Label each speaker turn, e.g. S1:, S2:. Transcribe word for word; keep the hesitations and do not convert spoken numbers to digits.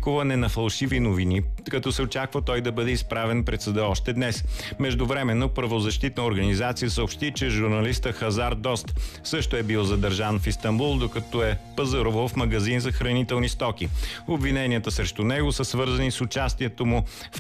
S1: публикуване на фалшиви новини, като се очаква той да бъде изправен пред съда още днес. Междувременно правозащитна организация съобщи, че журналиста Хазар Дост също е бил задържан в Истанбул, докато е пазарувал в магазин за хранителни стоки. Обвиненията срещу него са свързани с участието му в